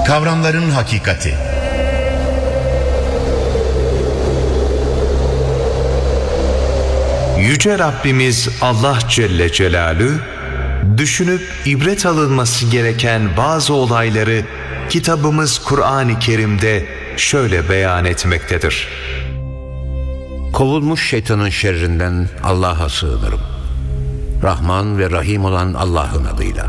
Kavramların hakikati. Yüce Rabbimiz Allah Celle Celaluhu, düşünüp ibret alınması gereken bazı olayları kitabımız Kur'an-ı Kerim'de şöyle beyan etmektedir. Kovulmuş şeytanın şerrinden Allah'a sığınırım. Rahman ve Rahim olan Allah'ın adıyla.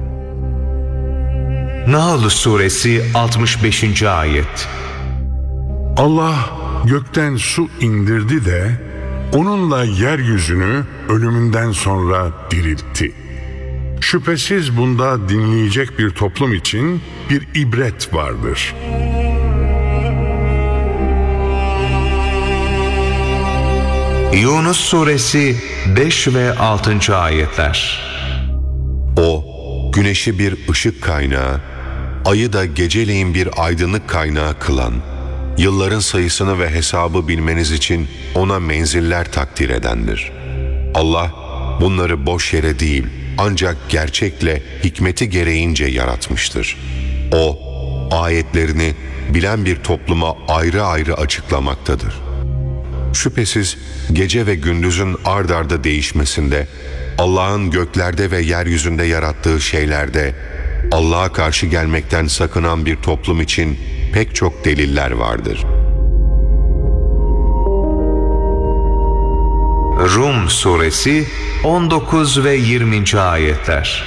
Nahl Suresi 65. Ayet. Allah gökten su indirdi de onunla yeryüzünü ölümünden sonra diriltti. Şüphesiz bunda dinleyecek bir toplum için bir ibret vardır. Yunus Suresi 5 ve 6. ayetler. O, güneşi bir ışık kaynağı, ayı da geceleyin bir aydınlık kaynağı kılan, yılların sayısını ve hesabı bilmeniz için ona menziller takdir edendir. Allah, bunları boş yere değil, ancak gerçekle, hikmeti gereğince yaratmıştır. O, ayetlerini bilen bir topluma ayrı ayrı açıklamaktadır. Şüphesiz gece ve gündüzün ard arda değişmesinde, Allah'ın göklerde ve yeryüzünde yarattığı şeylerde, Allah'a karşı gelmekten sakınan bir toplum için pek çok deliller vardır. Rum Suresi 19 ve 20. ayetler.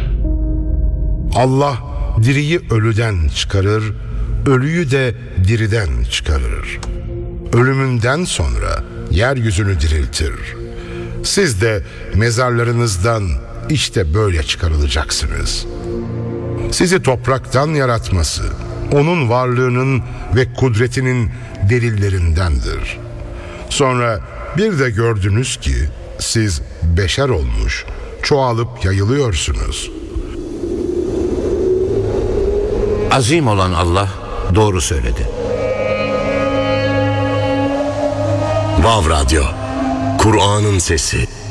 Allah diriyi ölüden çıkarır, ölüyü de diriden çıkarır. Ölümünden sonra yeryüzünü diriltir. Siz de mezarlarınızdan işte böyle çıkarılacaksınız. Sizi topraktan yaratması, onun varlığının ve kudretinin delillerindendir. Sonra bir de gördünüz ki siz beşer olmuş, çoğalıp yayılıyorsunuz. Azim olan Allah doğru söyledi. Vav Radyo, Kur'an'ın sesi.